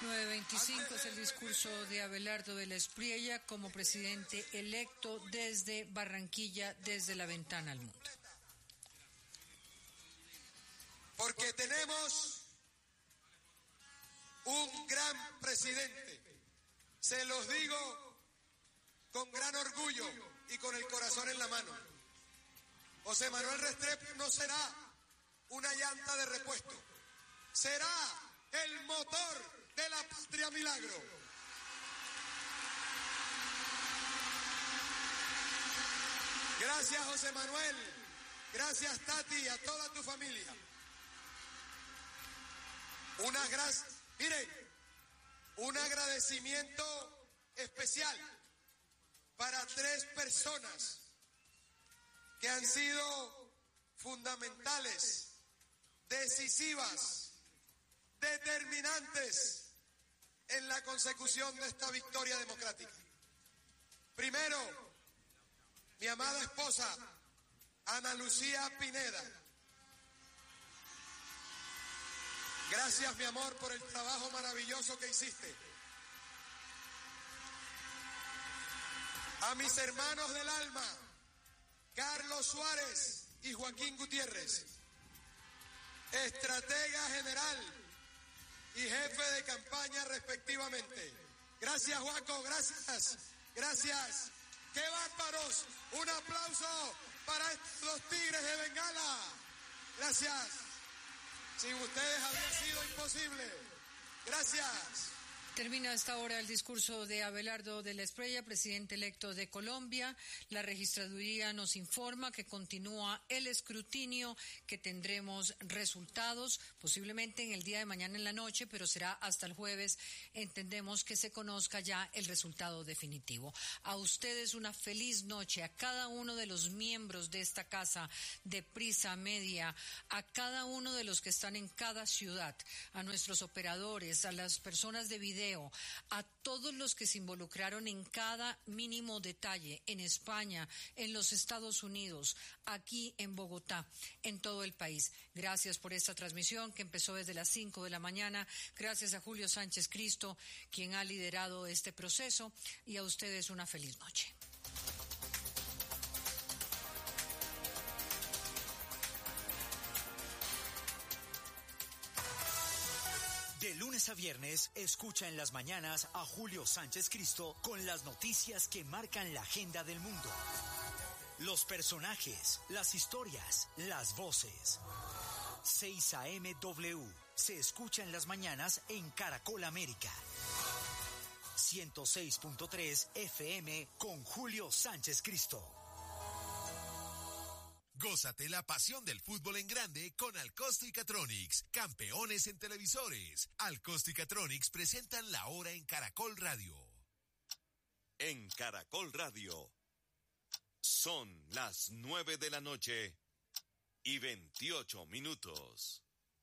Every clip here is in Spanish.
9:25 es el discurso de Abelardo de la Espriella como presidente electo desde Barranquilla, desde la ventana al mundo. Porque tenemos un gran presidente. Se los digo con gran orgullo y con el corazón en la mano. José Manuel Restrepo no será una llanta de repuesto, será el motor de la Patria Milagro. Gracias, José Manuel. Gracias, Tati, y a toda tu familia. Miren, un agradecimiento especial para 3 personas que han sido fundamentales, decisivas, determinantes en la consecución de esta victoria democrática. Primero, mi amada esposa, Ana Lucía Pineda. Gracias, mi amor, por el trabajo maravilloso que hiciste. A mis hermanos del alma, Carlos Suárez y Joaquín Gutiérrez, estratega general y jefe de campaña respectivamente. Gracias, Juaco, gracias. ¡Qué bárbaros! Un aplauso para estos 2 tigres de Bengala. Gracias. Sin ustedes habría sido imposible. Gracias. Termina a esta hora el discurso de Abelardo de la Espriella, presidente electo de Colombia. La registraduría nos informa que continúa el escrutinio, que tendremos resultados posiblemente en el día de mañana en la noche, pero será hasta el jueves. Entendemos que se conozca ya el resultado definitivo. A ustedes una feliz noche, a cada uno de los miembros de esta casa de Prisa Media, a cada uno de los que están en cada ciudad, a nuestros operadores, a las personas de video, a todos los que se involucraron en cada mínimo detalle, en España, en los Estados Unidos, aquí en Bogotá, en todo el país. Gracias por esta transmisión que empezó desde las 5 de la mañana. Gracias a Julio Sánchez Cristo, quien ha liderado este proceso, y a ustedes una feliz noche. De lunes a viernes, escucha en las mañanas a Julio Sánchez Cristo con las noticias que marcan la agenda del mundo. Los personajes, las historias, las voces. 6 a.m. W se escucha en las mañanas en Caracol América. 106.3 FM con Julio Sánchez Cristo. Gózate la pasión del fútbol en grande con Alcosto y Catronics, campeones en televisores. Alcosto y Catronics presentan la hora en Caracol Radio. En Caracol Radio son las 9 de la noche y 28 minutos.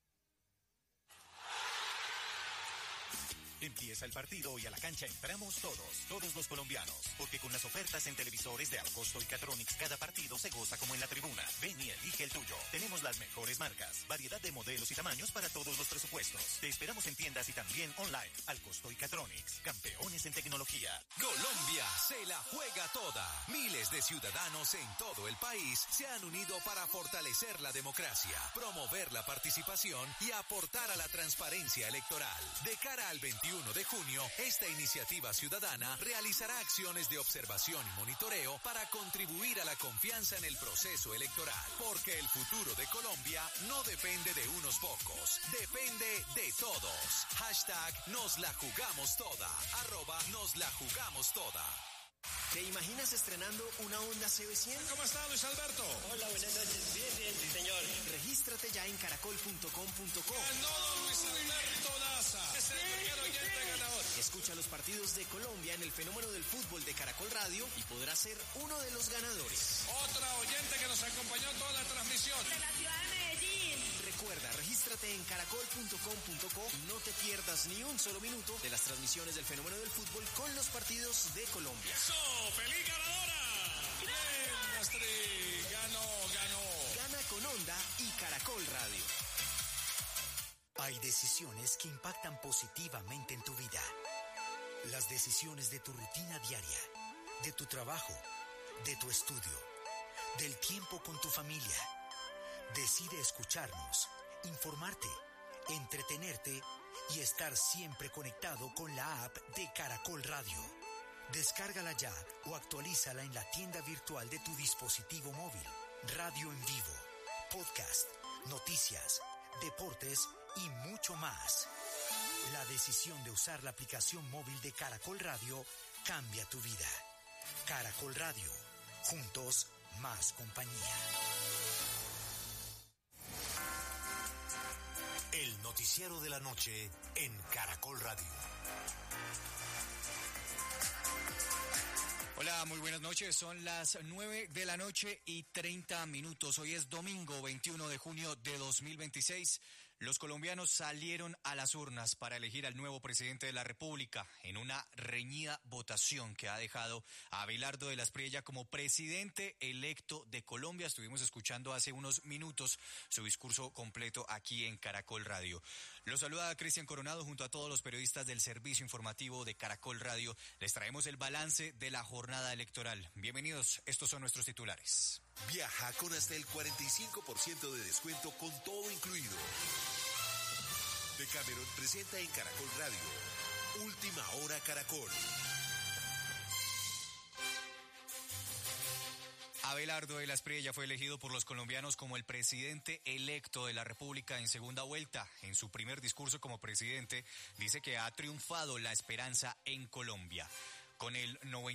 Empieza el partido y a la cancha entramos todos los colombianos, porque con las ofertas en televisores de Alcosto y Catronics cada partido se goza como en la tribuna. Ven y elige el tuyo. Tenemos las mejores marcas, variedad de modelos y tamaños para todos los presupuestos. Te esperamos en tiendas y también online. Alcosto y Catronics, campeones en tecnología. Colombia se la juega toda. Miles de ciudadanos en todo el país se han unido para fortalecer la democracia, promover la participación y aportar a la transparencia electoral. De cara al 21 de junio, esta iniciativa ciudadana realizará acciones de observación y monitoreo para contribuir a la confianza en el proceso electoral. Porque el futuro de Colombia no depende de unos pocos, depende de todos. Hashtag nos la jugamos toda. @nos la jugamos toda. ¿Te imaginas estrenando una Honda CB100? ¿Cómo está, Luis Alberto? Hola, buenas noches. Bien, sí, señor. Regístrate ya en caracol.com.co. Ganó Luis Alberto Daza. Es el primer oyente ganador. Escucha los partidos de Colombia en el fenómeno del fútbol de Caracol Radio y podrás ser uno de los ganadores. Otra oyente que nos acompañó toda la transmisión. De la ciudad de Medellín. Recuerda, regístrate en caracol.com.co y no te pierdas ni un solo minuto de las transmisiones del fenómeno del fútbol con los partidos de Colombia. ¡Feliz ganadora! ¡Bien, Astrid! ¡Ganó! Gana con Honda y Caracol Radio. Hay decisiones que impactan positivamente en tu vida. Las decisiones de tu rutina diaria, de tu trabajo, de tu estudio, del tiempo con tu familia. Decide escucharnos, informarte, entretenerte y estar siempre conectado con la app de Caracol Radio. Descárgala ya o actualízala en la tienda virtual de tu dispositivo móvil. Radio en vivo, podcast, noticias, deportes y mucho más. La decisión de usar la aplicación móvil de Caracol Radio cambia tu vida. Caracol Radio, juntos más compañía. El noticiero de la noche en Caracol Radio. Hola, muy buenas noches. Son las 9:30 p.m. Hoy es domingo 21 de junio de 2026. Los colombianos salieron a las urnas para elegir al nuevo presidente de la República en una reñida votación que ha dejado a Abelardo de la Espriella como presidente electo de Colombia. Estuvimos escuchando hace unos minutos su discurso completo aquí en Caracol Radio. Los saluda Cristian Coronado junto a todos los periodistas del servicio informativo de Caracol Radio. Les traemos el balance de la jornada electoral. Bienvenidos, estos son nuestros titulares. Viaja con hasta el 45% de descuento con todo incluido. Decameron presenta en Caracol Radio Última Hora Caracol. Abelardo de la Espriella fue elegido por los colombianos como el presidente electo de la República en segunda vuelta. En su primer discurso como presidente, dice que ha triunfado la esperanza en Colombia. Con el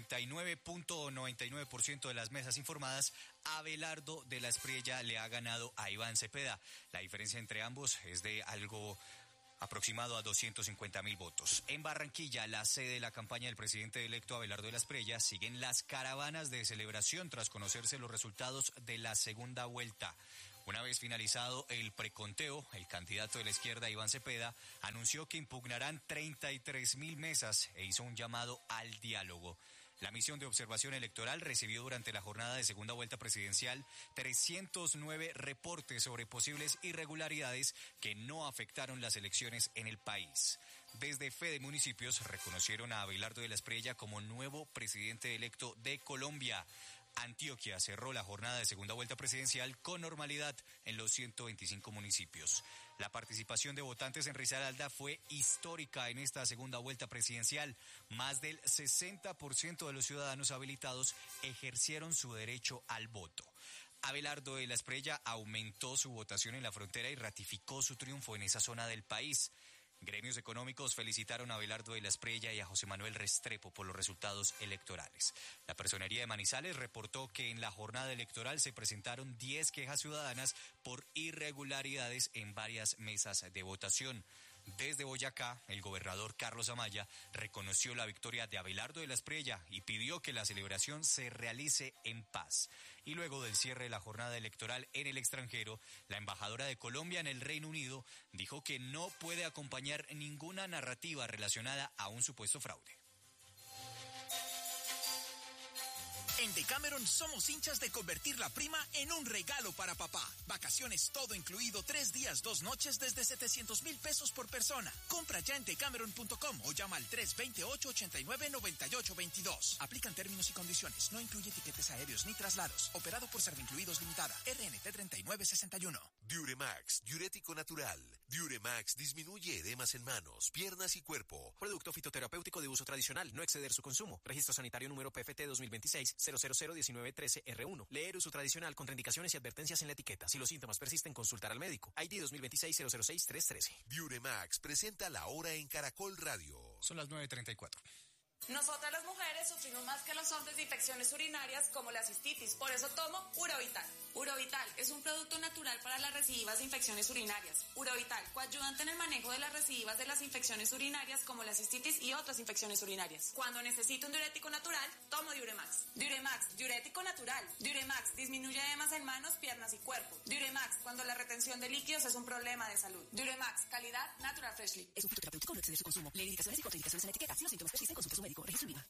99.99% de las mesas informadas, Abelardo de la Espriella le ha ganado a Iván Cepeda. La diferencia entre ambos es de algo aproximado a 250.000 votos. En Barranquilla, la sede de la campaña del presidente electo Abelardo de la Espriella, siguen las caravanas de celebración tras conocerse los resultados de la segunda vuelta. Una vez finalizado el preconteo, el candidato de la izquierda, Iván Cepeda, anunció que impugnarán 33.000 mesas e hizo un llamado al diálogo. La misión de observación electoral recibió durante la jornada de segunda vuelta presidencial 309 reportes sobre posibles irregularidades que no afectaron las elecciones en el país. Desde Fede Municipios reconocieron a Abelardo de la Espriella como nuevo presidente electo de Colombia. Antioquia cerró la jornada de segunda vuelta presidencial con normalidad en los 125 municipios. La participación de votantes en Risaralda fue histórica en esta segunda vuelta presidencial. Más del 60% de los ciudadanos habilitados ejercieron su derecho al voto. Abelardo de la Espriella aumentó su votación en la frontera y ratificó su triunfo en esa zona del país. Gremios económicos felicitaron a Abelardo de la Espriella y a José Manuel Restrepo por los resultados electorales. La Personería de Manizales reportó que en la jornada electoral se presentaron 10 quejas ciudadanas por irregularidades en varias mesas de votación. Desde Boyacá, el gobernador Carlos Amaya reconoció la victoria de Abelardo de la Espriella y pidió que la celebración se realice en paz. Y luego del cierre de la jornada electoral en el extranjero, la embajadora de Colombia en el Reino Unido dijo que no puede acompañar ninguna narrativa relacionada a un supuesto fraude. En Decameron somos hinchas de convertir la prima en un regalo para papá. Vacaciones todo incluido, 3 días, 2 noches desde 700.000 pesos por persona. Compra ya en decameron.com o llama al 328-89-9822. Aplican términos y condiciones. No incluye tiquetes aéreos ni traslados. Operado por Servincluidos Limitada. RNT 3961. Diuremax, diurético natural. Diuremax disminuye edemas en manos, piernas y cuerpo. Producto fitoterapéutico de uso tradicional. No exceder su consumo. Registro sanitario número PFT 2026 0001913R1. Leer uso tradicional, contraindicaciones y advertencias en la etiqueta. Si los síntomas persisten, consultar al médico. ID 2026 006313. Diuremax presenta la hora en Caracol Radio. Son las 9:34. Nosotras las mujeres sufrimos más que los hombres de infecciones urinarias como la cistitis, por eso tomo Urovital. Urovital es un producto natural para las recidivas de infecciones urinarias. Urovital, coayudante en el manejo de las recidivas de las infecciones urinarias como la cistitis y otras infecciones urinarias. Cuando necesito un diurético natural, tomo Diuremax. Diuremax, diurético natural. Diuremax disminuye edemas en manos, piernas y cuerpo. Diuremax, cuando la retención de líquidos es un problema de salud. Diuremax, calidad Natural Freshly. Es un fitoterapéutico, no exceder su consumo. Leer indicaciones y contraindicaciones en la etiqueta. Si los síntomas persisten, consulte a su médico. Registro IVA.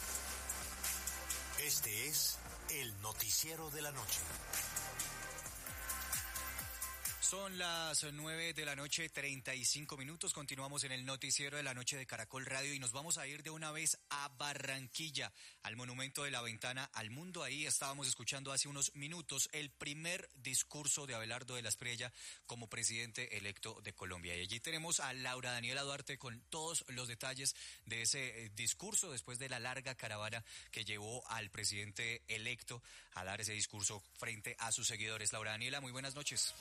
Este es el noticiero de la noche. Son las 9:35 p.m. Continuamos en el noticiero de la noche de Caracol Radio y nos vamos a ir de una vez a Barranquilla, al Monumento de la Ventana al Mundo. Ahí estábamos escuchando hace unos minutos el primer discurso de Abelardo de la Espriella como presidente electo de Colombia. Y allí tenemos a Laura Daniela Duarte con todos los detalles de ese discurso después de la larga caravana que llevó al presidente electo a dar ese discurso frente a sus seguidores. Laura Daniela, muy buenas noches.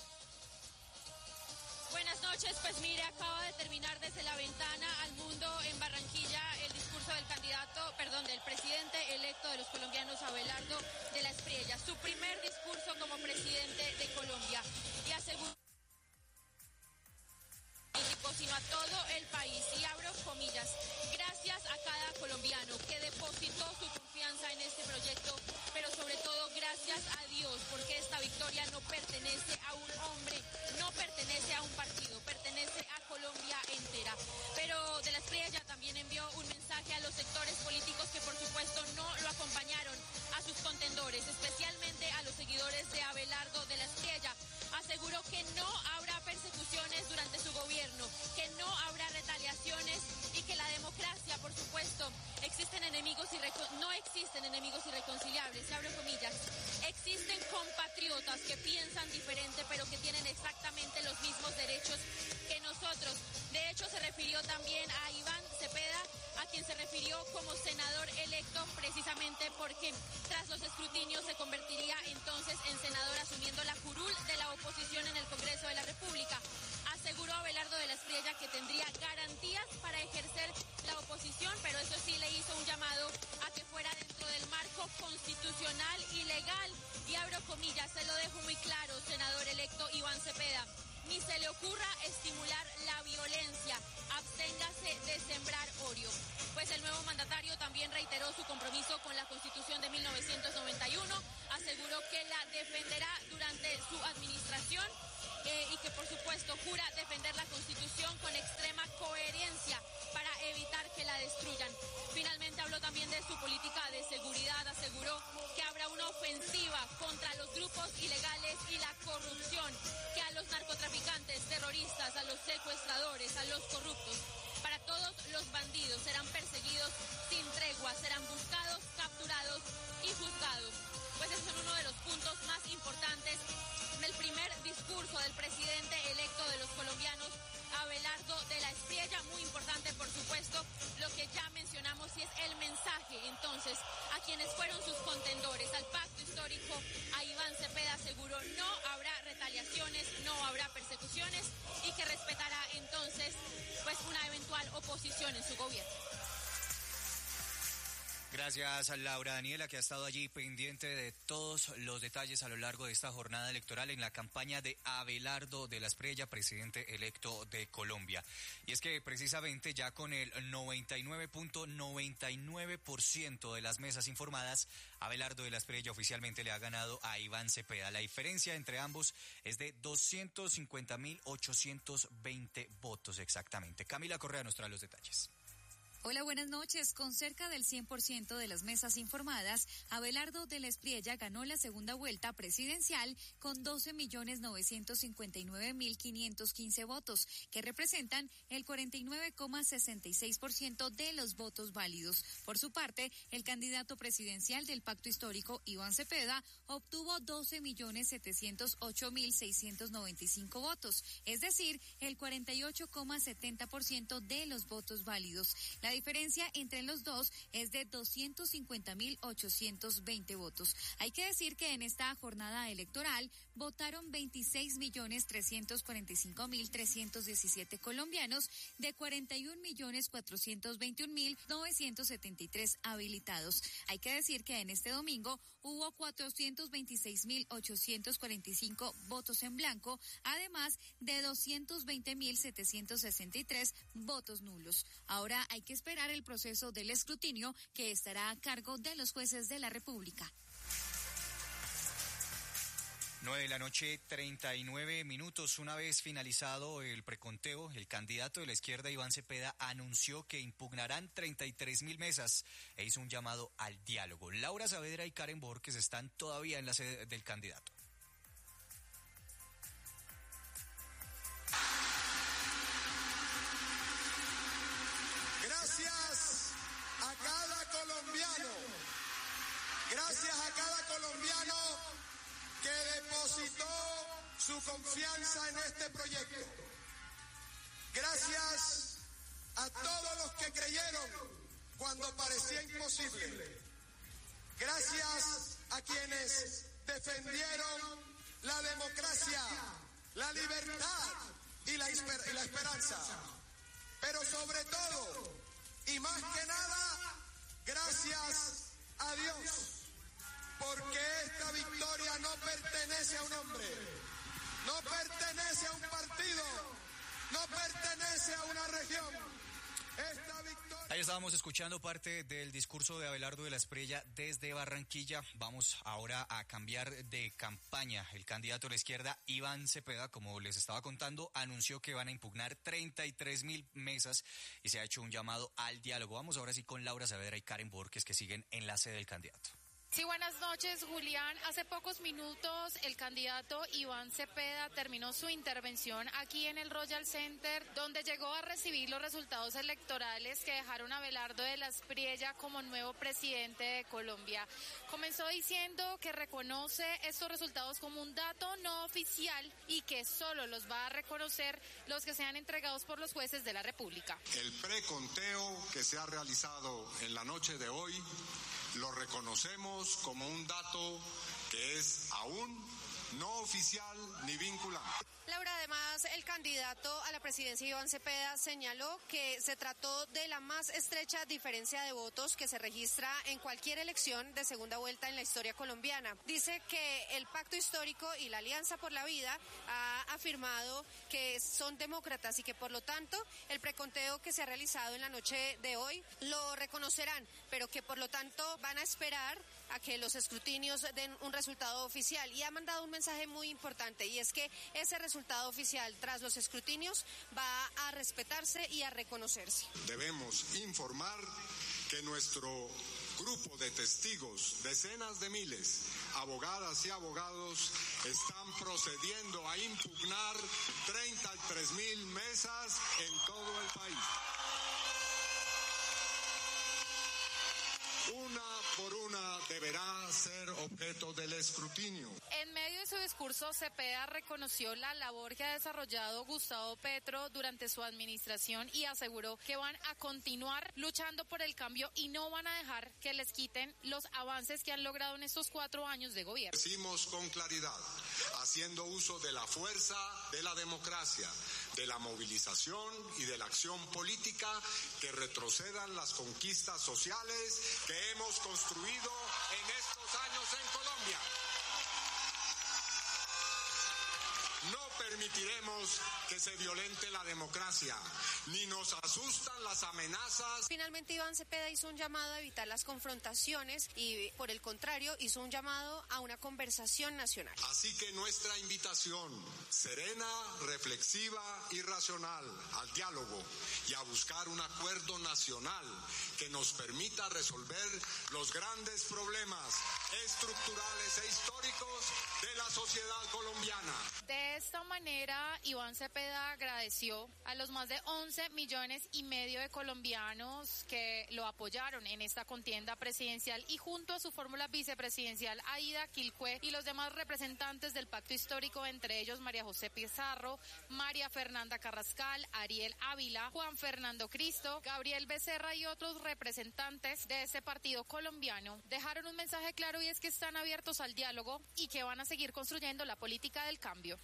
Buenas noches, pues mire, acaba de terminar desde la Ventana al Mundo en Barranquilla el discurso del presidente electo de los colombianos, Abelardo de la Espriella, su primer discurso como presidente de Colombia, y aseguró sino a todo el país, y abro comillas, gracias a cada colombiano que depositó su confianza en este proyecto, pero sobre todo gracias a Dios, porque esta victoria no pertenece a un hombre, no pertenece a un partido, pertenece a Colombia entera. Pero de la Espriella también envió un mensaje a los sectores políticos que por supuesto no lo acompañaron, a sus contendores, especialmente a los seguidores de Abelardo de la Espriella. Aseguró que no habrá persecuciones durante su gobierno, que no habrá retaliaciones y que la democracia, por supuesto, no existen enemigos irreconciliables, y abro comillas, existen compatriotas que piensan diferente pero que tienen exactamente los mismos derechos que nosotros. De hecho, se refirió también a Iván Cepeda, a quien se refirió como senador electo precisamente porque tras los escrutinios se convertiría entonces en senador, asumiendo la curul de la oposición en el Congreso de la República. Aseguró Abelardo de la Espriella que tendría garantías para ejercer la oposición, pero eso sí, le hizo un llamado a que fuera dentro del marco constitucional y legal. Y abro comillas, se lo dejo muy claro, senador electo Iván Cepeda, ni se le ocurra estimular la violencia, absténgase de sembrar odio. Pues el nuevo mandatario también reiteró su compromiso con la Constitución de 1991, aseguró que la defenderá durante su administración y que por supuesto jura defender la Constitución con extrema coherencia para evitar que la destruyan. Finalmente habló también de su política de seguridad, aseguró que habrá una ofensiva contra los grupos ilegales y la corrupción, que a los narcotraficantes, terroristas, a los secuestradores, a los corruptos, para todos los bandidos serán perseguidos sin tregua, serán buscados, capturados y juzgados. Pues ese es uno de los puntos más importantes del primer discurso del presidente electo de los colombianos, Abelardo de la Espriella. Muy importante, por supuesto, lo que ya mencionamos, y es el mensaje entonces a quienes fueron sus contendores, al pacto histórico. A Iván Cepeda aseguró no habrá retaliaciones, no habrá persecuciones, y que respetará entonces pues una eventual oposición en su gobierno. Gracias a Laura Daniela, que ha estado allí pendiente de todos los detalles a lo largo de esta jornada electoral en la campaña de Abelardo de la Espriella, presidente electo de Colombia. Y es que precisamente ya con el 99.99% de las mesas informadas, Abelardo de la Espriella oficialmente le ha ganado a Iván Cepeda. La diferencia entre ambos es de 250.820 votos exactamente. Camila Correa nos trae los detalles. Hola, buenas noches. Con cerca del 100% de las mesas informadas, Abelardo de la Espriella ganó la segunda vuelta presidencial con 12.959.515 votos, que representan el 49,66% de los votos válidos. Por su parte, el candidato presidencial del Pacto Histórico, Iván Cepeda, obtuvo 12.708.695 votos, es decir, el 48,70% de los votos válidos. La diferencia entre los dos es de 250.820 votos. Hay que decir que en esta jornada electoral votaron 26.345.317 colombianos de 41.421.973 habilitados. Hay que decir que en este domingo hubo 426.845 votos en blanco, además de 220.763 votos nulos. Ahora hay que esperar el proceso del escrutinio, que estará a cargo de los jueces de la República. 9:39 p.m. Una vez finalizado el preconteo, el candidato de la izquierda, Iván Cepeda, anunció que impugnarán 33.000 mesas e hizo un llamado al diálogo. Laura Saavedra y Karen Borges están todavía en la sede del candidato. Gracias a cada colombiano que depositó su confianza en este proyecto. Gracias a todos los que creyeron cuando parecía imposible. Gracias a quienes defendieron la democracia, la libertad y la esperanza. Pero sobre todo, y más que nada, gracias a Dios, porque esta victoria no pertenece a un hombre, no pertenece a un partido, no pertenece a una región. Esta victoria... Ahí estábamos escuchando parte del discurso de Abelardo de la Espriella desde Barranquilla. Vamos ahora a cambiar de campaña. El candidato de la izquierda, Iván Cepeda, como les estaba contando, anunció que van a impugnar 33.000 mesas y se ha hecho un llamado al diálogo. Vamos ahora sí con Laura Saavedra y Karen Borges, que siguen en la sede del candidato. Sí, buenas noches, Julián. Hace pocos minutos el candidato Iván Cepeda terminó su intervención aquí en el Royal Center, donde llegó a recibir los resultados electorales que dejaron a Abelardo de la Espriella como nuevo presidente de Colombia. Comenzó diciendo que reconoce estos resultados como un dato no oficial y que solo los va a reconocer los que sean entregados por los jueces de la República. El preconteo que se ha realizado en la noche de hoy lo reconocemos como un dato que es aún no oficial ni vinculante. Laura, además, el candidato a la presidencia Iván Cepeda señaló que se trató de la más estrecha diferencia de votos que se registra en cualquier elección de segunda vuelta en la historia colombiana. Dice que el Pacto Histórico y la Alianza por la Vida ha afirmado que son demócratas y que por lo tanto el preconteo que se ha realizado en la noche de hoy lo reconocerán, pero que por lo tanto van a esperar a que los escrutinios den un resultado oficial, y ha mandado un mensaje muy importante, y es que ese resultado oficial tras los escrutinios va a respetarse y a reconocerse. Debemos informar que nuestro grupo de testigos, decenas de miles, abogadas y abogados, están procediendo a impugnar 33.000 mesas en todo el país. Una por una deberá ser objeto del escrutinio. En medio de su discurso, Cepeda reconoció la labor que ha desarrollado Gustavo Petro durante su administración y aseguró que van a continuar luchando por el cambio y no van a dejar que les quiten los avances que han logrado en estos 4 años de gobierno. Decimos con claridad, haciendo uso de la fuerza de la democracia, de la movilización y de la acción política, que retrocedan las conquistas sociales que hemos construido en estos años en Colombia. No permitiremos que se violente la democracia, ni nos asustan las amenazas. Finalmente, Iván Cepeda hizo un llamado a evitar las confrontaciones y, por el contrario, hizo un llamado a una conversación nacional. Así que nuestra invitación, serena, reflexiva y racional, al diálogo y a buscar un acuerdo nacional que nos permita resolver los grandes problemas estructurales e históricos de la sociedad colombiana. De esta manera, Iván Cepeda agradeció a los más de 11,5 millones de colombianos que lo apoyaron en esta contienda presidencial, y junto a su fórmula vicepresidencial Aida Quilcue y los demás representantes del Pacto Histórico, entre ellos María José Pizarro, María Fernanda Carrascal, Ariel Ávila, Juan Fernando Cristo, Gabriel Becerra y otros representantes de este partido colombiano, dejaron un mensaje claro, y es que están abiertos al diálogo y que van a seguir construyendo la política del cambio.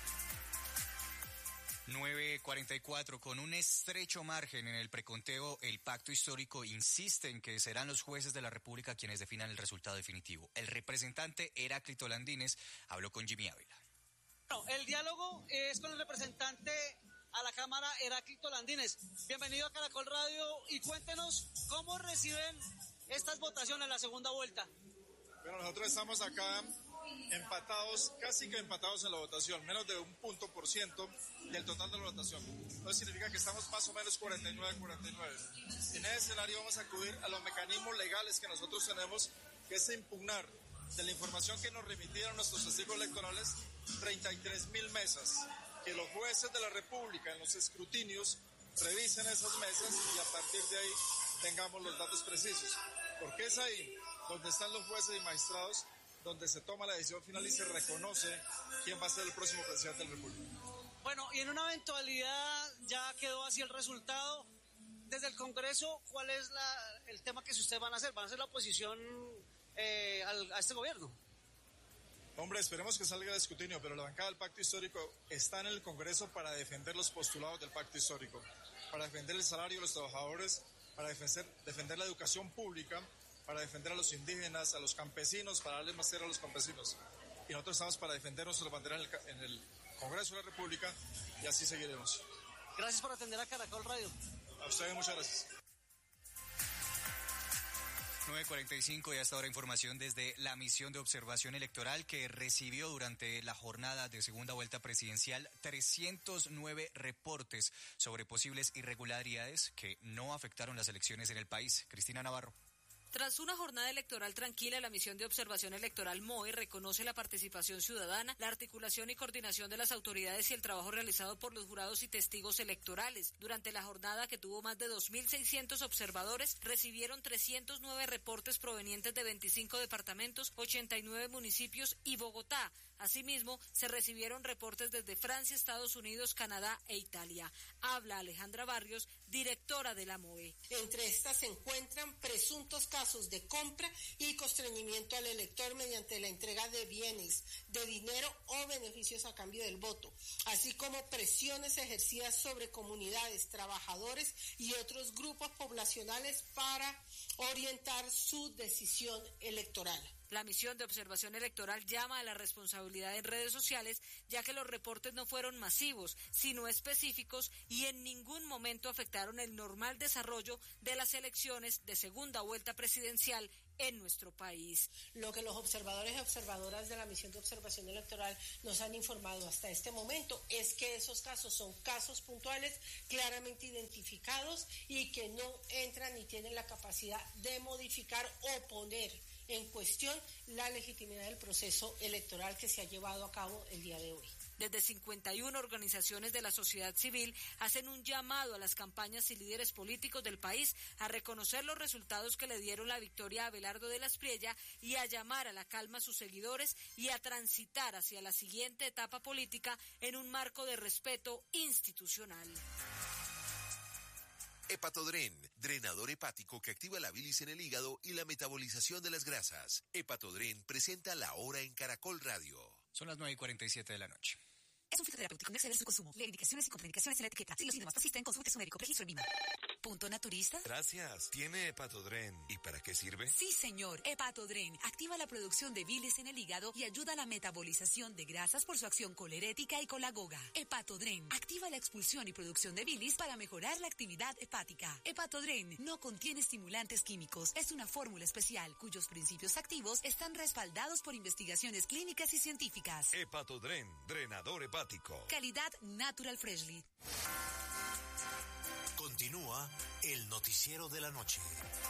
9:44, con un estrecho margen en el preconteo, el Pacto Histórico insiste en que serán los jueces de la República quienes definan el resultado definitivo. El representante Heráclito Landines habló con Jimmy Ávila. No, el diálogo es con el representante a la Cámara, Heráclito Landines. Bienvenido a Caracol Radio y cuéntenos cómo reciben estas votaciones en la segunda vuelta. Bueno, nosotros estamos acá empatados, casi que empatados en la votación, menos de 1% del total de la votación. Eso significa que estamos más o menos 49-49. En ese escenario vamos a acudir a los mecanismos legales que nosotros tenemos, que es impugnar de la información que nos remitieron nuestros testigos electorales 33.000 mesas, que los jueces de la República en los escrutinios revisen esas mesas y a partir de ahí tengamos los datos precisos. ¿Por qué es ahí? donde están los jueces y magistrados, donde se toma la decisión final y se reconoce quién va a ser el próximo presidente de la República. Bueno, y en una eventualidad ya quedó así el resultado. Desde el Congreso, ¿cuál es el tema que ustedes van a hacer? ¿Van a hacer la oposición a este gobierno? Hombre, esperemos que salga de escrutinio, pero la bancada del Pacto Histórico está en el Congreso para defender los postulados del Pacto Histórico, para defender el salario de los trabajadores, para defender la educación pública, para defender a los indígenas, a los campesinos, para darles más tierra a los campesinos. Y nosotros estamos para defender nuestra bandera en el Congreso de la República y así seguiremos. Gracias por atender a Caracol Radio. A ustedes muchas gracias. 9:45 y hasta ahora información desde la misión de observación electoral que recibió durante la jornada de segunda vuelta presidencial 309 reportes sobre posibles irregularidades que no afectaron las elecciones en el país. Cristina Navarro. Tras una jornada electoral tranquila, la misión de observación electoral MOE reconoce la participación ciudadana, la articulación y coordinación de las autoridades y el trabajo realizado por los jurados y testigos electorales. Durante la jornada, que tuvo más de 2.600 observadores, recibieron 309 reportes provenientes de 25 departamentos, 89 municipios y Bogotá. Asimismo, se recibieron reportes desde Francia, Estados Unidos, Canadá e Italia. Habla Alejandra Barrios, directora de la MOE. Entre estas se encuentran presuntos casos de compra y constreñimiento al elector mediante la entrega de bienes, de dinero o beneficios a cambio del voto, así como presiones ejercidas sobre comunidades, trabajadores y otros grupos poblacionales para orientar su decisión electoral. La misión de observación electoral llama a la responsabilidad en redes sociales, ya que los reportes no fueron masivos, sino específicos y en ningún momento afectaron el normal desarrollo de las elecciones de segunda vuelta presidencial en nuestro país. Lo que los observadores y observadoras de la misión de observación electoral nos han informado hasta este momento es que esos casos son casos puntuales, claramente identificados y que no entran ni tienen la capacidad de modificar o poner en cuestión la legitimidad del proceso electoral que se ha llevado a cabo el día de hoy. Desde 51 organizaciones de la sociedad civil hacen un llamado a las campañas y líderes políticos del país a reconocer los resultados que le dieron la victoria a Abelardo de la Espriella y a llamar a la calma a sus seguidores y a transitar hacia la siguiente etapa política en un marco de respeto institucional. Hepatodren, drenador hepático que activa la bilis en el hígado y la metabolización de las grasas. Hepatodren presenta La Hora en Caracol Radio. Son las 9:47 de la noche. Es un fitoterapéutico, no exceder su consumo. Lee indicaciones y contraindicaciones en la etiqueta. Si los síntomas persisten, consulte a su médico. Registro en Lima. ¿Punto naturista? Gracias. ¿Tiene Hepatodren? ¿Y para qué sirve? Sí, señor. Hepatodren activa la producción de bilis en el hígado y ayuda a la metabolización de grasas por su acción colerética y colagoga. Hepatodren activa la expulsión y producción de bilis para mejorar la actividad hepática. Hepatodren no contiene estimulantes químicos. Es una fórmula especial cuyos principios activos están respaldados por investigaciones clínicas y científicas. Hepatodren, drenador hepático. Calidad Natural Freshly. Continúa el noticiero de la noche.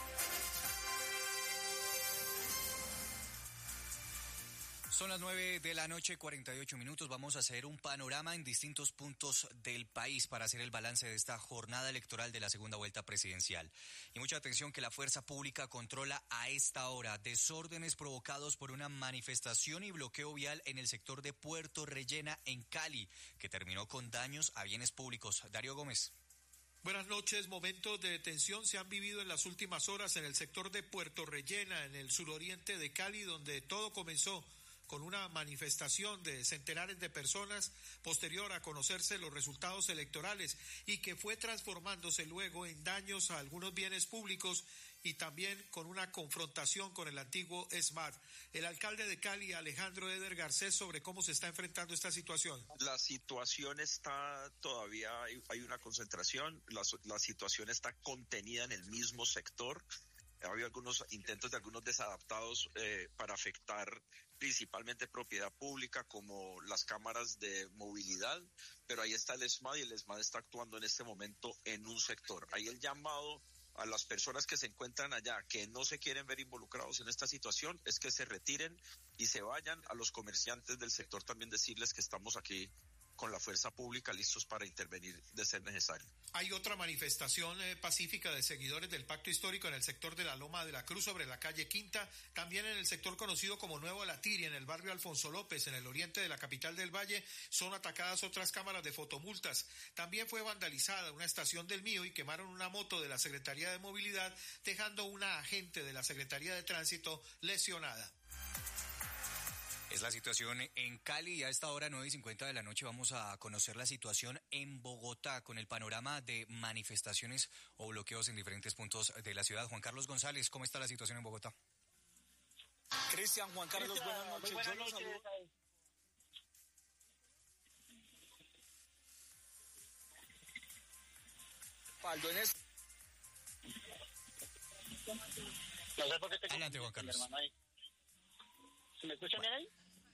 Son las 9 de la noche, 48 minutos. Vamos a hacer un panorama en distintos puntos del país para hacer el balance de esta jornada electoral de la segunda vuelta presidencial. Y mucha atención que la fuerza pública controla a esta hora desórdenes provocados por una manifestación y bloqueo vial en el sector de Puerto Rellena en Cali, que terminó con daños a bienes públicos. Darío Gómez. Buenas noches. Momentos de tensión se han vivido en las últimas horas en el sector de Puerto Rellena, en el suroriente de Cali, donde todo comenzó con una manifestación de centenares de personas posterior a conocerse los resultados electorales y que fue transformándose luego en daños a algunos bienes públicos y también con una confrontación con el antiguo ESMAD. El alcalde de Cali, Alejandro Eder Garcés, sobre cómo se está enfrentando esta situación. La situación está todavía, hay una concentración, la situación está contenida en el mismo sector. Ha habido algunos intentos de algunos desadaptados para afectar principalmente propiedad pública como las cámaras de movilidad, pero ahí está el ESMAD y el ESMAD está actuando en este momento en un sector. Ahí el llamado a las personas que se encuentran allá, que no se quieren ver involucrados en esta situación, es que se retiren y se vayan. A los comerciantes del sector también decirles que estamos aquí con la fuerza pública listos para intervenir de ser necesario. Hay otra manifestación pacífica de seguidores del Pacto Histórico en el sector de la Loma de la Cruz sobre la calle Quinta, también en el sector conocido como Nuevo Latiria, en el barrio Alfonso López, en el oriente de la capital del Valle, son atacadas otras cámaras de fotomultas. También fue vandalizada una estación del Mío y quemaron una moto de la Secretaría de Movilidad, dejando una agente de la Secretaría de Tránsito lesionada. Es la situación en Cali y a esta hora 9:50 de la noche vamos a conocer la situación en Bogotá con el panorama de manifestaciones o bloqueos en diferentes puntos de la ciudad. Juan Carlos González, ¿cómo está la situación en Bogotá? Cristian, Juan Carlos, buenas noches. Buenas noches. Paldo en este. No sé por qué tengo. Adelante, Juan Carlos. ¿Se me escuchan bien ahí?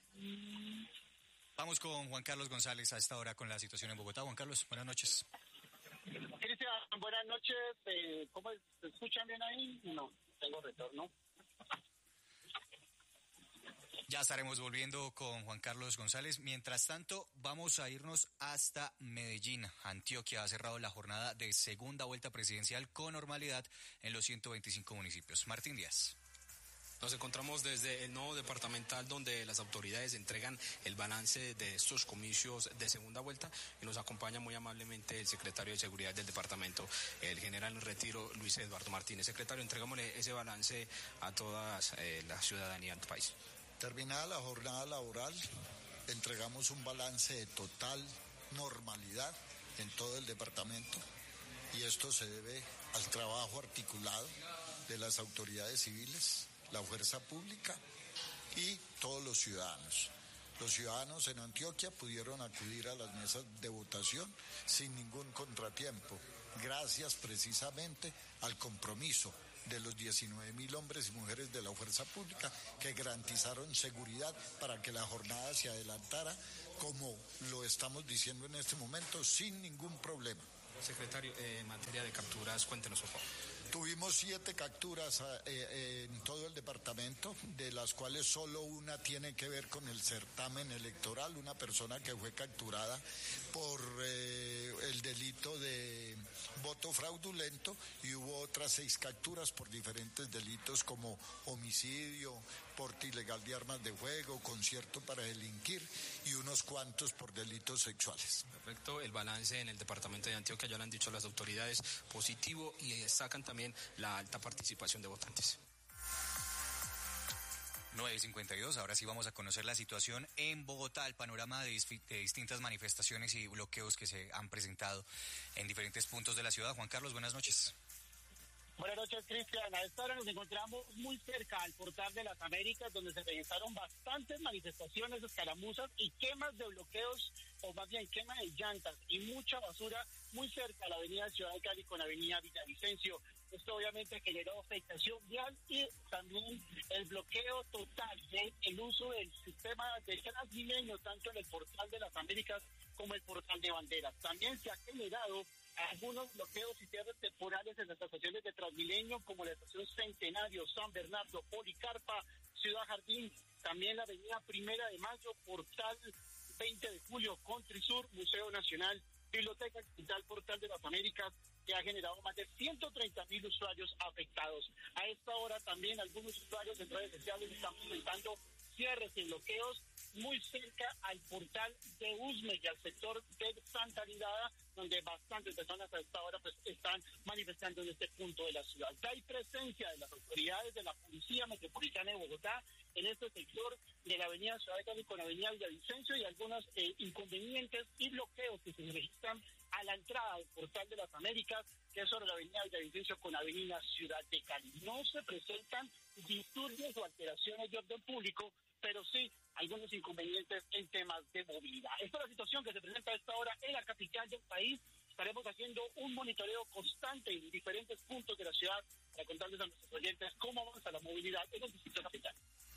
Vamos con Juan Carlos González a esta hora con la situación en Bogotá. Juan Carlos, buenas noches. Cristian, buenas noches. ¿Cómo se escuchan bien ahí? No, tengo retorno. Ya estaremos volviendo con Juan Carlos González. Mientras tanto, vamos a irnos hasta Medellín. Antioquia ha cerrado la jornada de segunda vuelta presidencial con normalidad en los 125 municipios. Martín Díaz. Nos encontramos desde el nuevo departamental donde las autoridades entregan el balance de estos comicios de segunda vuelta y nos acompaña muy amablemente el secretario de Seguridad del departamento, el general en retiro Luis Eduardo Martínez. Secretario, entregámosle ese balance a toda la ciudadanía del país. Terminada la jornada laboral, entregamos un balance de total normalidad en todo el departamento y esto se debe al trabajo articulado de las autoridades civiles, la fuerza pública y todos los ciudadanos. Los ciudadanos en Antioquia pudieron acudir a las mesas de votación sin ningún contratiempo, gracias precisamente al compromiso de los 19.000 hombres y mujeres de la fuerza pública que garantizaron seguridad para que la jornada se adelantara, como lo estamos diciendo en este momento, sin ningún problema. Secretario, en materia de capturas, cuéntenos por favor. Tuvimos 7 capturas en todo el departamento, de las cuales solo una tiene que ver con el certamen electoral, una persona que fue capturada por el delito de voto fraudulento, y hubo otras 6 capturas por diferentes delitos como homicidio, porte ilegal de armas de fuego, concierto para delinquir y unos cuantos por delitos sexuales. Perfecto, el balance en el departamento de Antioquia, ya lo han dicho las autoridades, positivo, y destacan también la alta participación de votantes. 9:52, ahora sí vamos a conocer la situación en Bogotá, el panorama de distintas manifestaciones y bloqueos que se han presentado en diferentes puntos de la ciudad. Juan Carlos, buenas noches. Buenas noches, Cristian. A esta hora nos encontramos muy cerca al Portal de las Américas, donde se realizaron bastantes manifestaciones, escaramuzas y quemas de bloqueos, o más bien quema de llantas y mucha basura muy cerca a la avenida Ciudad de Cali con la avenida Villavicencio. Esto obviamente generó afectación vial y también el bloqueo total del uso del sistema de Transmilenio, tanto en el Portal de las Américas como el Portal de Banderas. También se ha generado algunos bloqueos y cierres temporales en las estaciones de Transmilenio, como la estación Centenario, San Bernardo, Policarpa, Ciudad Jardín, también la avenida Primera de Mayo, Portal 20 de Julio, Country Sur, Museo Nacional, Biblioteca Digital, Portal de las Américas, que ha generado más de 130.000 usuarios afectados. A esta hora también algunos usuarios en redes sociales están presentando cierres y bloqueos muy cerca al portal de Usme y al sector de Santa Lidada, donde bastantes personas a esta hora pues están manifestando en este punto de la ciudad. Hay presencia de las autoridades de la Policía Metropolitana de Bogotá en este sector de la avenida Ciudad de Cali con la avenida Villavicencio, y algunos inconvenientes y bloqueos que se registran a la entrada del Portal de las Américas, que es sobre la avenida Villavicencio con la avenida Ciudad de Cali. No se presentan disturbios o alteraciones de orden público, pero sí algunos inconvenientes en temas de movilidad. Esta es la situación que se presenta a esta hora en la capital del país. Estaremos haciendo un monitoreo constante en diferentes puntos de la ciudad para contarles a nuestros oyentes cómo avanza la movilidad en el distrito capital.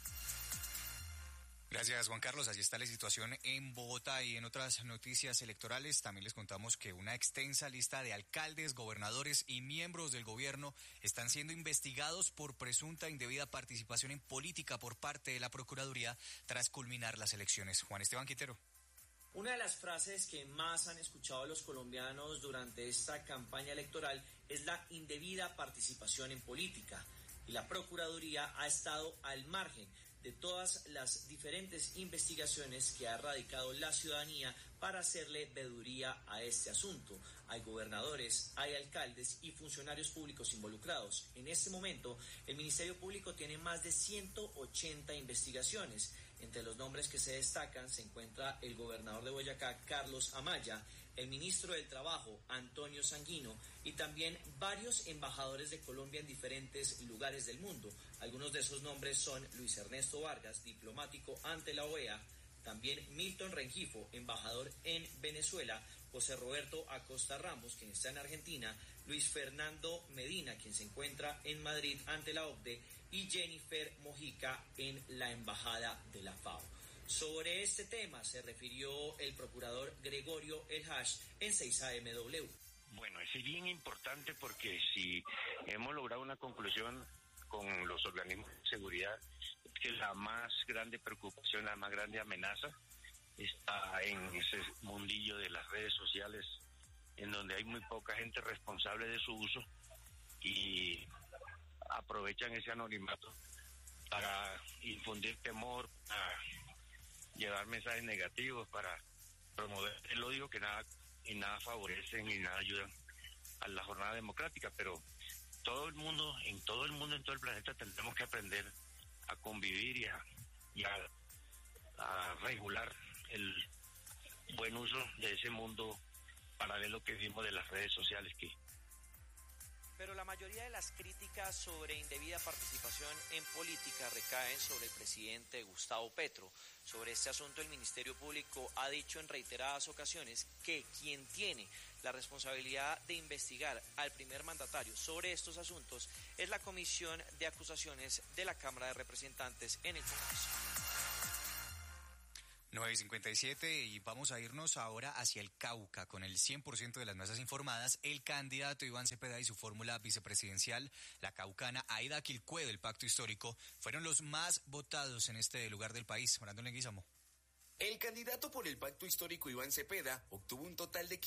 Gracias, Juan Carlos. Allí está la situación en Bogotá. Y en otras noticias electorales también les contamos que una extensa lista de alcaldes, gobernadores y miembros del gobierno están siendo investigados por presunta indebida participación en política por parte de la Procuraduría tras culminar las elecciones. Juan Esteban Quintero. Una de las frases que más han escuchado los colombianos durante esta campaña electoral es la indebida participación en política, y la Procuraduría ha estado al margen de todas las diferentes investigaciones que ha radicado la ciudadanía para hacerle veeduría a este asunto. Hay gobernadores, hay alcaldes y funcionarios públicos involucrados. En este momento, el Ministerio Público tiene más de 180 investigaciones. Entre los nombres que se destacan se encuentra el gobernador de Boyacá, Carlos Amaya, el ministro del Trabajo, Antonio Sanguino, y también varios embajadores de Colombia en diferentes lugares del mundo. Algunos de esos nombres son Luis Ernesto Vargas, diplomático ante la OEA, también Milton Rengifo, embajador en Venezuela, José Roberto Acosta Ramos, quien está en Argentina, Luis Fernando Medina, quien se encuentra en Madrid ante la OCDE, y Jennifer Mojica en la Embajada de la FAO. Sobre este tema se refirió el procurador Gregorio El Hash en 6AMW. Bueno, es bien importante porque si hemos logrado una conclusión con los organismos de seguridad, es que la más grande preocupación, la más grande amenaza está en ese mundillo de las redes sociales, en donde hay muy poca gente responsable de su uso y aprovechan ese anonimato para infundir temor, para llevar mensajes negativos, para promover el odio que nada favorecen y nada ayudan a la jornada democrática. Pero todo el mundo, en todo el planeta, tendremos que aprender a convivir y a regular el buen uso de ese mundo paralelo que vimos de las redes sociales. Pero la mayoría de las críticas sobre indebida participación en política recaen sobre el presidente Gustavo Petro. Sobre este asunto, el Ministerio Público ha dicho en reiteradas ocasiones que quien tiene la responsabilidad de investigar al primer mandatario sobre estos asuntos es la Comisión de Acusaciones de la Cámara de Representantes en el Congreso. 9:57 y vamos a irnos ahora hacia el Cauca. Con el 100% de las mesas informadas, el candidato Iván Cepeda y su fórmula vicepresidencial, la caucana Aida Quilcué del Pacto Histórico, fueron los más votados en este lugar del país. Brandon Leguizamo. El candidato por el Pacto Histórico Iván Cepeda obtuvo un total de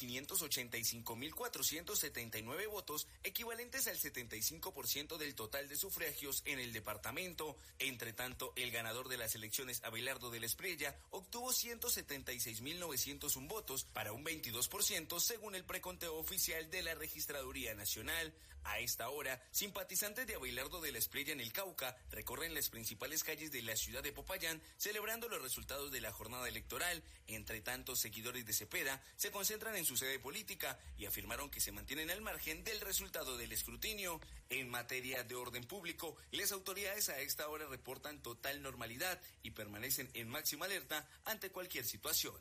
585.479 votos, equivalentes al 75% del total de sufragios en el departamento. Entre tanto, el ganador de las elecciones, Abelardo de la Espriella, obtuvo 176.901 votos, para un 22% según el preconteo oficial de la Registraduría Nacional. A esta hora, simpatizantes de Abelardo de la Espriella en el Cauca recorren las principales calles de la ciudad de Popayán celebrando los resultados de la jornada electoral. Entre tanto, seguidores de Cepeda se concentran en su sede política y afirmaron que se mantienen al margen del resultado del escrutinio. En materia de orden público, las autoridades a esta hora reportan total normalidad y permanecen en máxima alerta ante cualquier situación.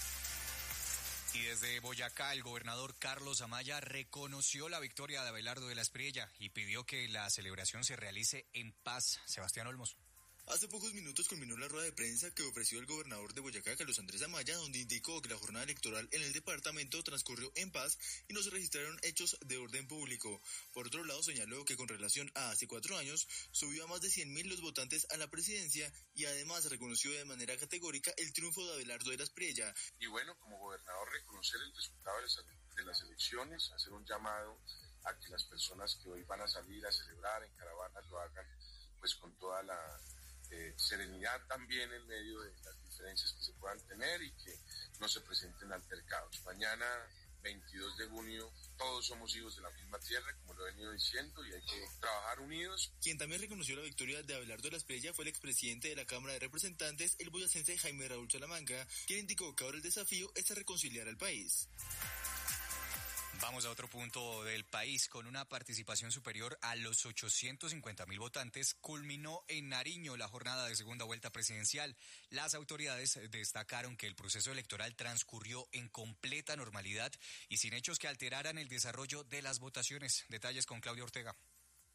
Y desde Boyacá, el gobernador Carlos Amaya reconoció la victoria de Abelardo de la Espriella y pidió que la celebración se realice en paz. Sebastián Olmos. Hace pocos minutos culminó la rueda de prensa que ofreció el gobernador de Boyacá, Carlos Andrés Amaya, donde indicó que la jornada electoral en el departamento transcurrió en paz y no se registraron hechos de orden público. Por otro lado, señaló que con relación a hace 4 años, subió a más de 100.000 los votantes a la presidencia y además reconoció de manera categórica el triunfo de Abelardo de la Espriella. Y bueno, como gobernador, reconocer el resultado de las elecciones, hacer un llamado a que las personas que hoy van a salir a celebrar en caravanas lo hagan pues con toda la serenidad también en medio de las diferencias que se puedan tener y que no se presenten altercados. Mañana, 22 de junio, todos somos hijos de la misma tierra, como lo he venido diciendo, y hay que trabajar unidos. Quien también reconoció la victoria de Abelardo de la Espriella fue el expresidente de la Cámara de Representantes, el boyacense Jaime Raúl Salamanca, quien indicó que ahora el desafío es reconciliar al país. Vamos a otro punto del país. Con una participación superior a los 850.000 votantes, culminó en Nariño la jornada de segunda vuelta presidencial. Las autoridades destacaron que el proceso electoral transcurrió en completa normalidad y sin hechos que alteraran el desarrollo de las votaciones. Detalles con Claudia Ortega.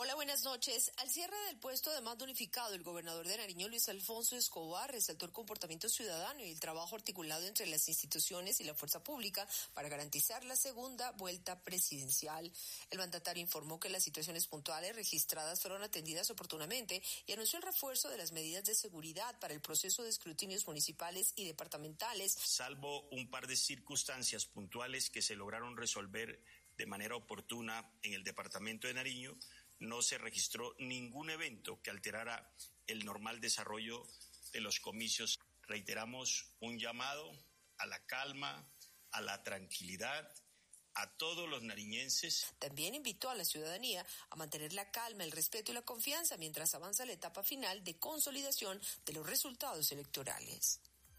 Hola, buenas noches. Al cierre del puesto de mando unificado, el gobernador de Nariño, Luis Alfonso Escobar, resaltó el comportamiento ciudadano y el trabajo articulado entre las instituciones y la fuerza pública para garantizar la segunda vuelta presidencial. El mandatario informó que las situaciones puntuales registradas fueron atendidas oportunamente y anunció el refuerzo de las medidas de seguridad para el proceso de escrutinios municipales y departamentales. Salvo un par de circunstancias puntuales que se lograron resolver de manera oportuna en el departamento de Nariño, no se registró ningún evento que alterara el normal desarrollo de los comicios. Reiteramos un llamado a la calma, a la tranquilidad, a todos los nariñenses. También invitó a la ciudadanía a mantener la calma, el respeto y la confianza mientras avanza la etapa final de consolidación de los resultados electorales.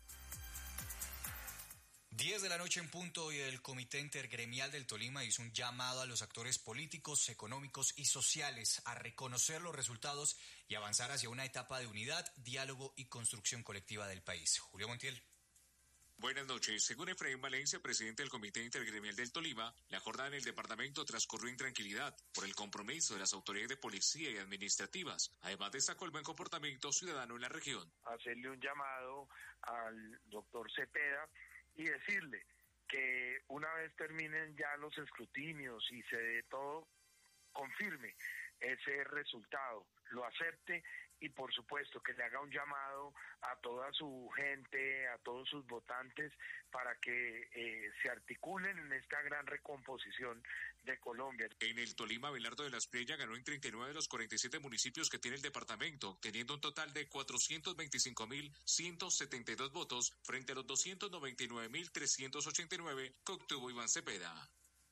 10 de la noche en punto y el Comité Intergremial del Tolima hizo un llamado a los actores políticos, económicos y sociales a reconocer los resultados y avanzar hacia una etapa de unidad, diálogo y construcción colectiva del país. Julio Montiel. Buenas noches. Según Efraín Valencia, presidente del Comité Intergremial del Tolima, la jornada en el departamento transcurrió en tranquilidad por el compromiso de las autoridades de policía y administrativas. Además, destacó el buen comportamiento ciudadano en la región. Hacerle un llamado al doctor Cepeda y decirle que una vez terminen ya los escrutinios y se dé todo, confirme ese resultado, lo acepte y por supuesto que le haga un llamado a toda su gente, a todos sus votantes para que se articulen en esta gran recomposición de Colombia. En el Tolima, Abelardo de la Espriella ganó en 39 de los 47 municipios que tiene el departamento, teniendo un total de 425.172 votos frente a los 299.389 que obtuvo Iván Cepeda.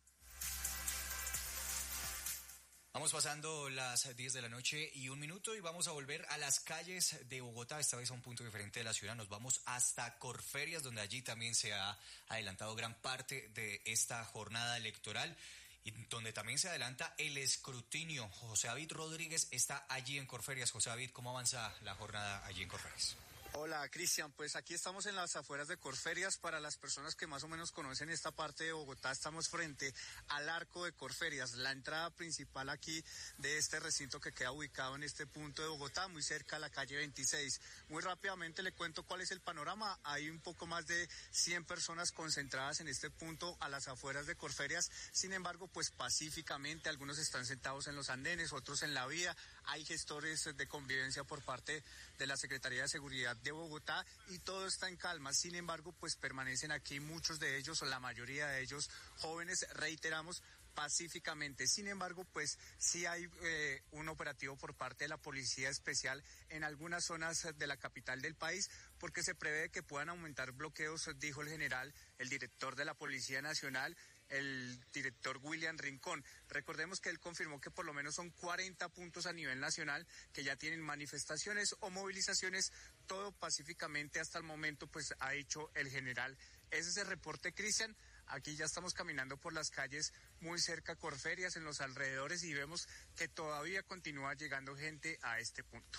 Vamos pasando las 10 de la noche y 1 minuto y vamos a volver a las calles de Bogotá, esta vez a un punto diferente de la ciudad. Nos vamos hasta Corferias, donde allí también se ha adelantado gran parte de esta jornada electoral y donde también se adelanta el escrutinio. José David Rodríguez está allí en Corferias. José David, ¿cómo avanza la jornada allí en Corferias? Hola, Cristian, pues aquí estamos en las afueras de Corferias. Para las personas que más o menos conocen esta parte de Bogotá, estamos frente al Arco de Corferias, la entrada principal aquí de este recinto que queda ubicado en este punto de Bogotá, muy cerca a la calle 26. Muy rápidamente le cuento cuál es el panorama. Hay un poco más de 100 personas concentradas en este punto a las afueras de Corferias. Sin embargo, pues pacíficamente, algunos están sentados en los andenes, otros en la vía. Hay gestores de convivencia por parte de la Secretaría de Seguridad de Bogotá y todo está en calma. Sin embargo, pues permanecen aquí muchos de ellos o la mayoría de ellos jóvenes, reiteramos, pacíficamente. Sin embargo, pues sí hay un operativo por parte de la Policía Especial en algunas zonas de la capital del país, porque se prevé que puedan aumentar bloqueos, dijo el general, el director de la Policía Nacional, el director William Rincón. Recordemos que él confirmó que por lo menos son 40 puntos a nivel nacional que ya tienen manifestaciones o movilizaciones, todo pacíficamente hasta el momento, pues ha dicho el general. Ese es el reporte, Cristian. Aquí ya estamos caminando por las calles muy cerca a Corferias, en los alrededores, y vemos que todavía continúa llegando gente a este punto.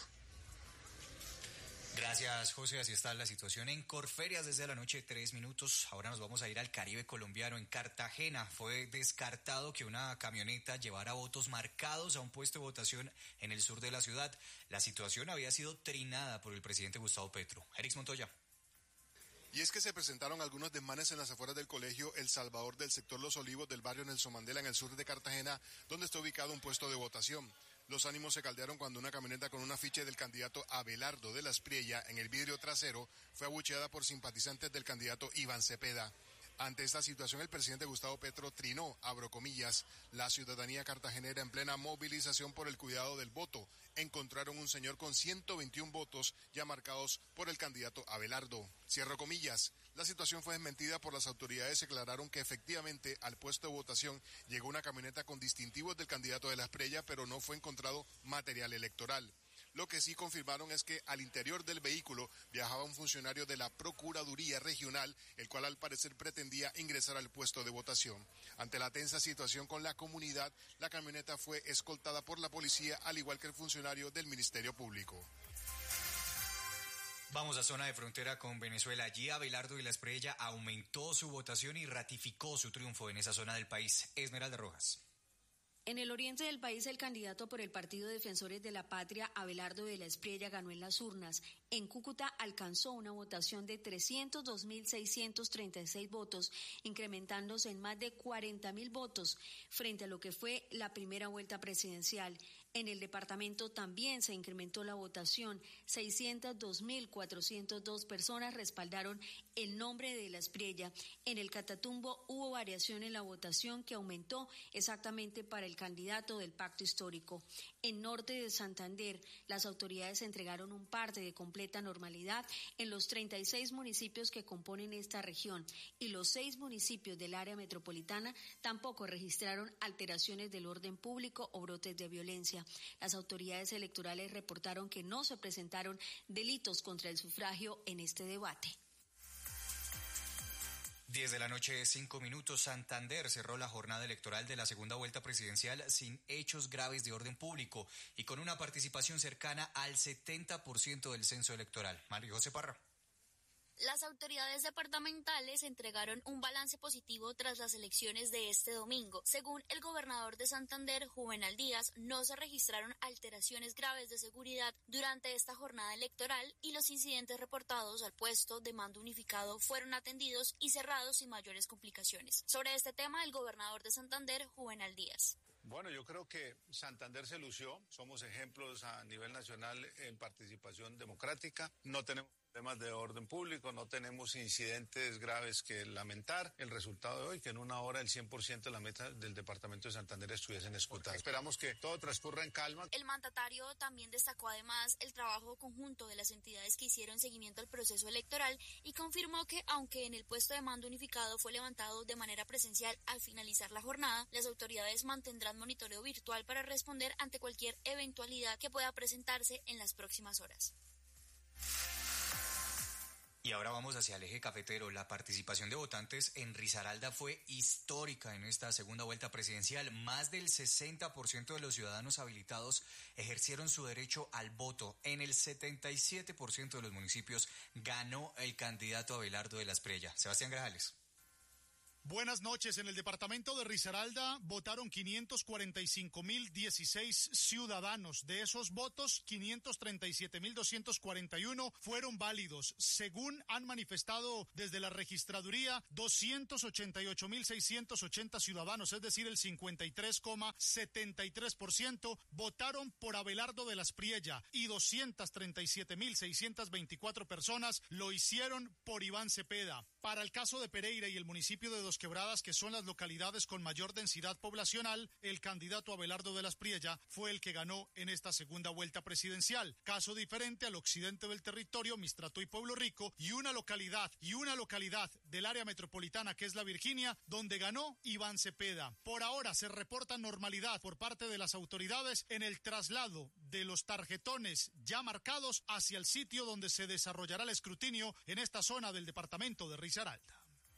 Gracias, José. Así está la situación en Corferias desde la noche, 3 minutos. Ahora nos vamos a ir al Caribe colombiano. En Cartagena fue descartado que una camioneta llevara votos marcados a un puesto de votación en el sur de la ciudad. La situación había sido trinada por el presidente Gustavo Petro. Erix Montoya. Y es que se presentaron algunos desmanes en las afueras del colegio El Salvador del sector Los Olivos del barrio Nelson Mandela en el sur de Cartagena, donde está ubicado un puesto de votación. Los ánimos se caldearon cuando una camioneta con un afiche del candidato Abelardo de la Espriella en el vidrio trasero fue abucheada por simpatizantes del candidato Iván Cepeda. Ante esta situación, el presidente Gustavo Petro trinó, abro comillas, la ciudadanía cartagenera en plena movilización por el cuidado del voto. Encontraron un señor con 121 votos ya marcados por el candidato Abelardo. Cierro comillas. La situación fue desmentida por las autoridades. Declararon que efectivamente al puesto de votación llegó una camioneta con distintivos del candidato de la Espriella, pero no fue encontrado material electoral. Lo que sí confirmaron es que al interior del vehículo viajaba un funcionario de la Procuraduría Regional, el cual al parecer pretendía ingresar al puesto de votación. Ante la tensa situación con la comunidad, la camioneta fue escoltada por la policía, al igual que el funcionario del Ministerio Público. Vamos a zona de frontera con Venezuela. Allí Abelardo de la Espriella aumentó su votación y ratificó su triunfo en esa zona del país. Esmeralda Rojas. En el oriente del país, el candidato por el Partido Defensores de la Patria, Abelardo de la Espriella, ganó en las urnas. En Cúcuta alcanzó una votación de 302.636 votos, incrementándose en más de 40.000 votos frente a lo que fue la primera vuelta presidencial. En el departamento también se incrementó la votación. 602.402 personas respaldaron el nombre de la Espriella. En el Catatumbo hubo variación en la votación que aumentó exactamente para el candidato del Pacto Histórico. En norte de Santander, las autoridades entregaron un parte de completa normalidad en los 36 municipios que componen esta región, y los 6 municipios del área metropolitana tampoco registraron alteraciones del orden público o brotes de violencia. Las autoridades electorales reportaron que no se presentaron delitos contra el sufragio en este debate. 10 de la noche, 5 minutos. Santander cerró la jornada electoral de la segunda vuelta presidencial sin hechos graves de orden público y con una participación cercana al 70% del censo electoral. María José Parra. Las autoridades departamentales entregaron un balance positivo tras las elecciones de este domingo. Según el gobernador de Santander, Juvenal Díaz, no se registraron alteraciones graves de seguridad durante esta jornada electoral y los incidentes reportados al puesto de mando unificado fueron atendidos y cerrados sin mayores complicaciones. Sobre este tema, el gobernador de Santander, Juvenal Díaz. Bueno, yo creo que Santander se lució. Somos ejemplos a nivel nacional en participación democrática. No tenemos temas de orden público, no tenemos incidentes graves que lamentar. El resultado de hoy, que en una hora el 100% de la meta del departamento de Santander estuviesen escrutadas. Esperamos que todo transcurra en calma. El mandatario también destacó además el trabajo conjunto de las entidades que hicieron seguimiento al proceso electoral y confirmó que aunque en el puesto de mando unificado fue levantado de manera presencial al finalizar la jornada, las autoridades mantendrán monitoreo virtual para responder ante cualquier eventualidad que pueda presentarse en las próximas horas. Y ahora vamos hacia el eje cafetero. La participación de votantes en Risaralda fue histórica en esta segunda vuelta presidencial. Más del 60% de los ciudadanos habilitados ejercieron su derecho al voto. En el 77% de los municipios ganó el candidato Abelardo de la Espriella. Sebastián Grajales. Buenas noches. En el departamento de Risaralda votaron 545.016 ciudadanos. De esos votos, 537.241 fueron válidos. Según han manifestado desde la registraduría, 288.680 ciudadanos, es decir, el 53,73%, votaron por Abelardo de la Espriella y 237.624 personas lo hicieron por Iván Cepeda. Para el caso de Pereira y el municipio de Dos Quebradas, que son las localidades con mayor densidad poblacional, el candidato Abelardo de la Espriella fue el que ganó en esta segunda vuelta presidencial. Caso diferente al occidente del territorio, Mistrato y Pueblo Rico, y una localidad del área metropolitana que es La Virginia, donde ganó Iván Cepeda. Por ahora se reporta normalidad por parte de las autoridades en el traslado de los tarjetones ya marcados hacia el sitio donde se desarrollará el escrutinio en esta zona del departamento de Risaralda.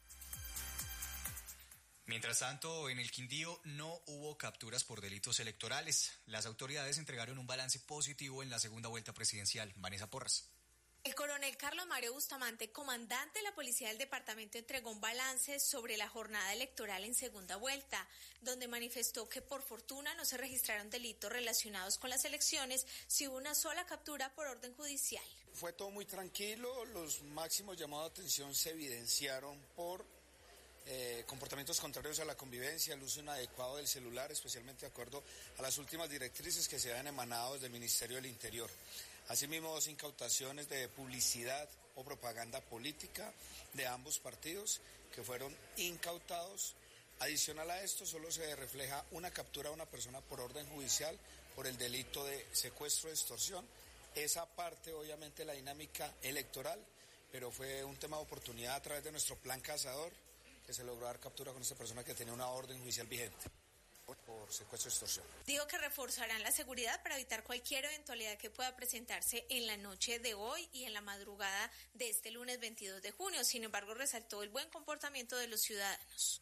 Mientras tanto, en el Quindío no hubo capturas por delitos electorales. Las autoridades entregaron un balance positivo en la segunda vuelta presidencial. Vanessa Porras. El coronel Carlos Mario Bustamante, comandante de la Policía del Departamento, entregó un balance sobre la jornada electoral en segunda vuelta, donde manifestó que por fortuna no se registraron delitos relacionados con las elecciones, si hubo una sola captura por orden judicial. Fue todo muy tranquilo, los máximos llamados de atención se evidenciaron por comportamientos contrarios a la convivencia, el uso inadecuado del celular, especialmente de acuerdo a las últimas directrices que se habían emanado desde el Ministerio del Interior. Asimismo, 2 incautaciones de publicidad o propaganda política de ambos partidos que fueron incautados. Adicional a esto, solo se refleja una captura de una persona por orden judicial por el delito de secuestro de extorsión. Esa parte, obviamente, de la dinámica electoral, pero fue un tema de oportunidad a través de nuestro plan cazador que se logró dar captura con esta persona que tenía una orden judicial vigente por secuestro de extorsión. Dijo que reforzarán la seguridad para evitar cualquier eventualidad que pueda presentarse en la noche de hoy y en la madrugada de este lunes 22 de junio. Sin embargo, resaltó el buen comportamiento de los ciudadanos.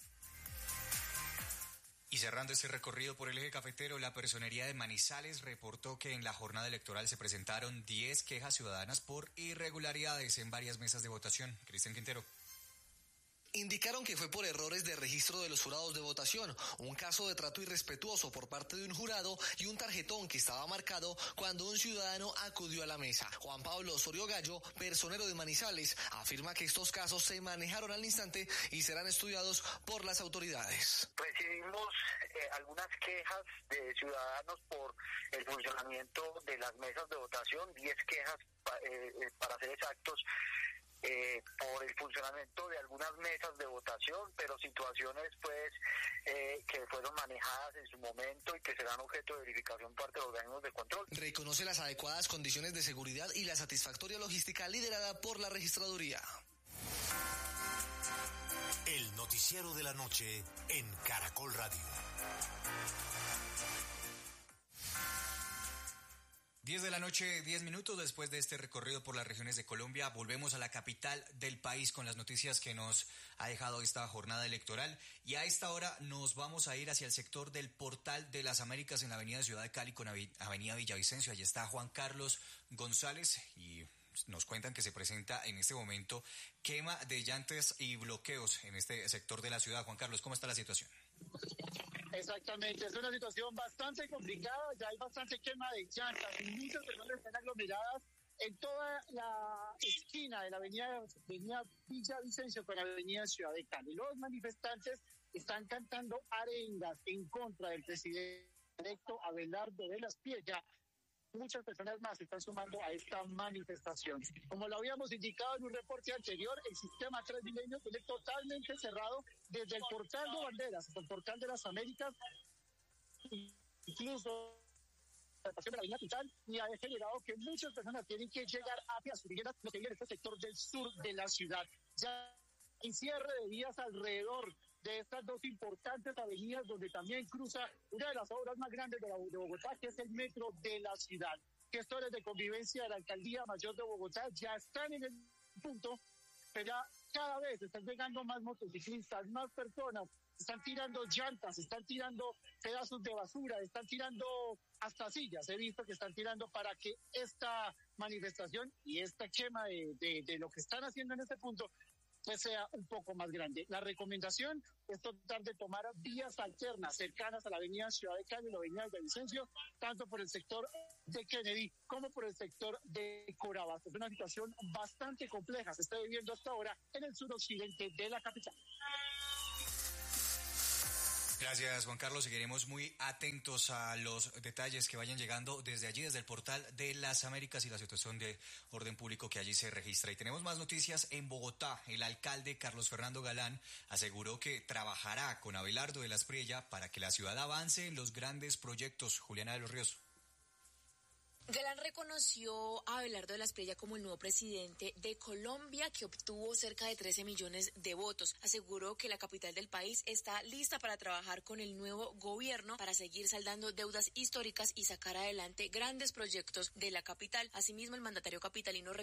Y cerrando este recorrido por el eje cafetero, la Personería de Manizales reportó que en la jornada electoral se presentaron 10 quejas ciudadanas por irregularidades en varias mesas de votación. Cristian Quintero. indicaron que fue por errores de registro de los jurados de votación, un caso de trato irrespetuoso por parte de un jurado y un tarjetón que estaba marcado cuando un ciudadano acudió a la mesa. Juan Pablo Osorio Gallo, personero de Manizales, afirma que estos casos se manejaron al instante y serán estudiados por las autoridades. Recibimos algunas quejas de ciudadanos por el funcionamiento de las mesas de votación, 10 quejas para ser exactos, por el funcionamiento de algunas mesas de votación, pero situaciones pues que fueron manejadas en su momento y que serán objeto de verificación por parte de los organismos de control. Reconoce las adecuadas condiciones de seguridad y la satisfactoria logística liderada por la registraduría. El noticiero de la noche en Caracol Radio. 10 de la noche, 10 minutos después de este recorrido por las regiones de Colombia, volvemos a la capital del país con las noticias que nos ha dejado esta jornada electoral. Y a esta hora nos vamos a ir hacia el sector del Portal de las Américas en la avenida Ciudad de Cali con avenida Villavicencio. Allí está Juan Carlos González y nos cuentan que se presenta en este momento quema de llantas y bloqueos en este sector de la ciudad. Juan Carlos, ¿cómo está la situación? Exactamente, es una situación bastante complicada, ya hay bastante quema de llantas y muchas personas están aglomeradas en toda la esquina de la avenida Villavicencio con la avenida Ciudad de Cali. Los manifestantes están cantando arengas en contra del presidente electo Abelardo de las Priella. Muchas personas más se están sumando a esta manifestación. Como lo habíamos indicado en un reporte anterior, el sistema Transmilenio tiene totalmente cerrado desde el portal de Banderas hasta el portal de las Américas, incluso la estación de la avenida Tutal, y ha generado que muchas personas tienen que llegar hacia Surigueras, lo que viene en este sector del sur de la ciudad. Ya en cierre de vías alrededor de estas dos importantes avenidas donde también cruza una de las obras más grandes de Bogotá, que es el metro de la ciudad. Gestores de convivencia de la Alcaldía Mayor de Bogotá ya están en el punto, pero ya cada vez están llegando más motociclistas, más personas, están tirando llantas, están tirando pedazos de basura, están tirando hasta sillas, he visto que están tirando para que esta manifestación y esta quema de lo que están haciendo en este punto pues sea un poco más grande. La recomendación es tratar de tomar vías alternas cercanas a la avenida Ciudad de Cali y la avenida Villavicencio, tanto por el sector de Kennedy como por el sector de Corabas. Es una situación bastante compleja, se está viviendo hasta ahora en el suroccidente de la capital. Gracias, Juan Carlos. Seguiremos muy atentos a los detalles que vayan llegando desde allí, desde el portal de las Américas y la situación de orden público que allí se registra. Y tenemos más noticias en Bogotá. El alcalde Carlos Fernando Galán aseguró que trabajará con Abelardo de las Priella para que la ciudad avance en los grandes proyectos. Juliana de los Ríos. Galán reconoció a Abelardo de las Priella como el nuevo presidente de Colombia, que obtuvo cerca de 13 millones de votos. Aseguró que la capital del país está lista para trabajar con el nuevo gobierno para seguir saldando deudas históricas y sacar adelante grandes proyectos de la capital. Asimismo, el mandatario capitalino